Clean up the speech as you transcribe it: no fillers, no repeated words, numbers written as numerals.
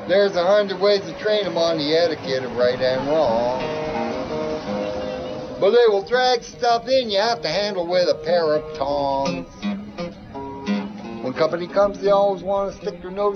There's 100 ways to train them on the etiquette of right and wrong. But they will drag stuff in you have to handle with a pair of tongs. When company comes, they always want to stick their nose